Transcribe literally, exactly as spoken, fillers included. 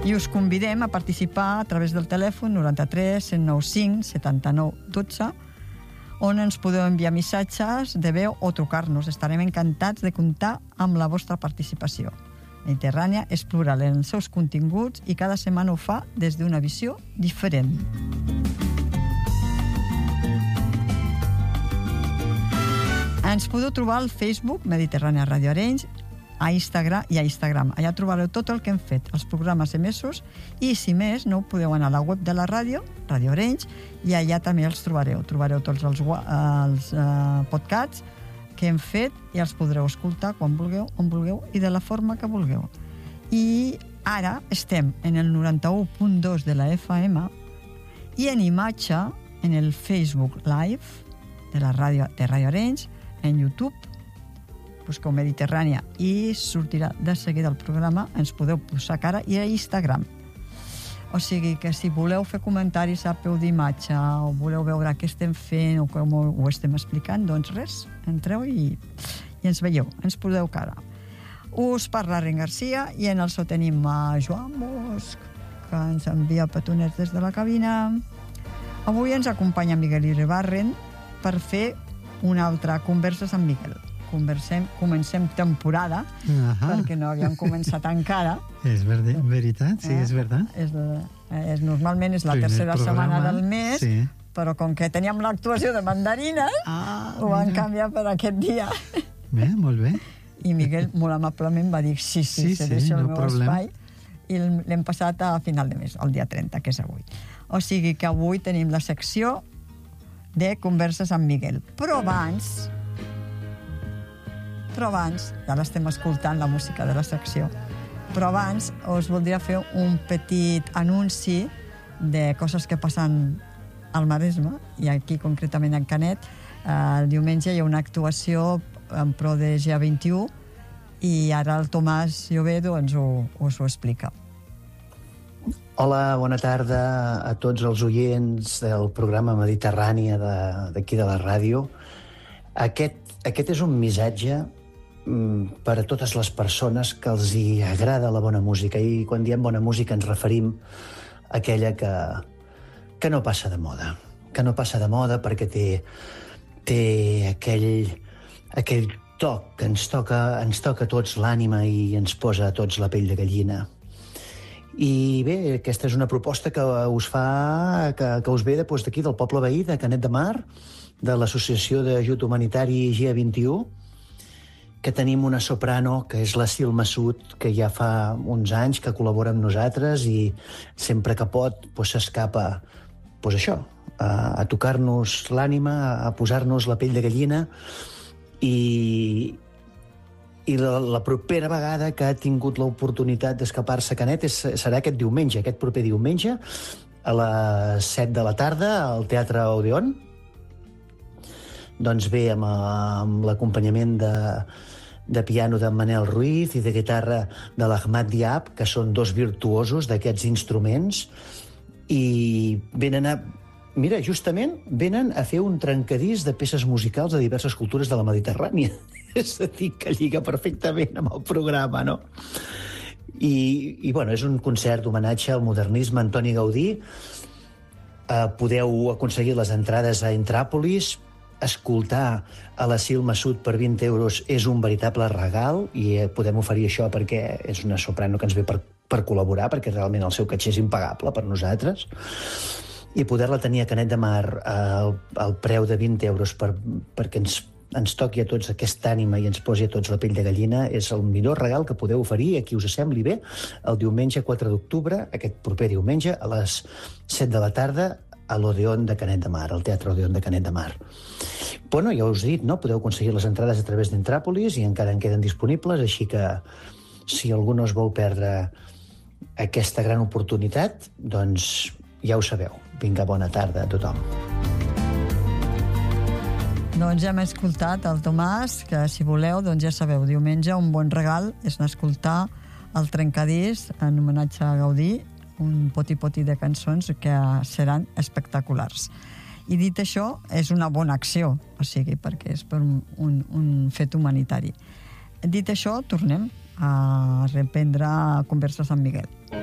I us convidem a participar a través del telèfon noranta-tres cent noranta-cinc setanta-nou dotze, on ens podeu enviar missatges de veu o trucar-nos. Estarem encantats de comptar amb la vostra participació. Mediterrània és plural en els seus continguts i cada setmana ho fa des d'una visió diferent. Ens podeu trobar al Facebook Mediterrània Ràdio Arenys, a Instagram i a Instagram. Allà trobareu tot el que hem fet, els programes emesos, i si més, no podeu anar a la web de la ràdio, Ràdio Arenys, i allà també els trobareu. Trobareu tots els, els uh, podcasts que hem fet i els podreu escoltar quan vulgueu, on vulgueu i de la forma que vulgueu. I ara estem en el noranta-u punt dos de la F M i en imatge en el Facebook Live de la ràdio de Ràdio Arenys, en YouTube, busqueu Mediterrània i sortirà de seguida el programa, ens podeu posar cara, i a Instagram. O sigui que si voleu fer comentaris a peu d'imatge o voleu veure què estem fent o com ho estem explicant, doncs res, entreu i, i ens veieu, ens poseu cara. Us parla Ren Garcia i en el so tenim a Joan Bosch, que ens envia petonets des de la cabina. Avui ens acompanya Miguel Iribarren per fer una altra Converses amb Miguel. Conversem, comencem temporada, uh-huh. perquè no havíem començat encara. És ver- veritat, sí, eh? és veritat. És, és, normalment és la Primer tercera programa, setmana del mes, sí. però com que teníem l'actuació de mandarines, ah, ho van canviar per aquest dia. Bé, molt bé. I Miguel molt amablement va dir sí, sí, sí, se sí deixa el no meu problema. espai, i l'hem passat a final de mes, el dia trenta, que és avui. O sigui que avui tenim la secció de Converses amb Miguel. Però abans... Però abans, ja l'estem escoltant, la música de la secció, però abans us voldria fer un petit anunci de coses que passen al Maresme, i aquí concretament en Canet. El diumenge hi ha una actuació en pro de G vint i u i ara el Tomàs Llobedo ens ho, us ho explica. Hola, bona tarda a tots els oients del programa Mediterrània d'aquí de, de la ràdio. Aquest, aquest és un missatge per a totes les persones que els hi agrada la bona música, i quan diem bona música ens referim a aquella que, que no passa de moda, que no passa de moda perquè té, té aquell, aquell toc que ens toca, ens toca a tots l'ànima i ens posa a tots la pell de gallina. I bé, aquesta és una proposta que us fa, que, que us ve doncs, d'aquí, del poble veí de Canet de Mar, de l'associació d'ajut humanitari G vint i u, que tenim una soprano, que és la Sil Massud, que ja fa uns anys que col·labora amb nosaltres i sempre que pot doncs, s'escapa doncs això, a, a tocar-nos l'ànima, a posar-nos la pell de gallina, i, i la, la propera vegada que ha tingut l'oportunitat d'escapar-se a Canet és, serà aquest diumenge, aquest proper diumenge, a les set de la tarda, al Teatre Odeon. Doncs bé, amb, amb l'acompanyament de, de piano de Manel Ruiz i de guitarra de l'Ahmad Diab, que són dos virtuosos d'aquests instruments, i venen a... Mira, justament venen a fer un trencadís de peces musicals de diverses cultures de la Mediterrània. És a dir, que lliga perfectament amb el programa, no? I, i bueno, és un concert d'homenatge al modernisme Antoni Gaudí. Eh, podeu aconseguir les entrades a Intràpolis. Escoltar a la Sil Massud per vint euros és un veritable regal, i podem oferir això perquè és una soprano que ens ve per, per col·laborar, perquè realment el seu caché és impagable per nosaltres, i poder-la tenir a Canet de Mar al, al preu de vint euros per, perquè ens, ens toqui a tots aquesta ànima i ens posi a tots la pell de gallina és el millor regal que podeu oferir a qui us sembli bé el diumenge quatre d'octubre, aquest proper diumenge a les set de la tarda, a l'Odeon de Canet de Mar, al Teatre Odeon de Canet de Mar. Bueno, ja us he dit, no? Podeu aconseguir les entrades a través d'Intràpolis i encara en queden disponibles, així que si algú no es vol perdre aquesta gran oportunitat, doncs ja ho sabeu. Vinga, bona tarda a tothom. Doncs ja hem escoltat el Tomàs, que si voleu, doncs ja sabeu, diumenge un bon regal és anar a escoltar el trencadís en homenatge a Gaudí, un poti-poti de cançons que seran espectaculars. I dit això, és una bona acció, o sigui, perquè és per un, un, un fet humanitari. Dit això, tornem a reprendre Converses amb Miguel.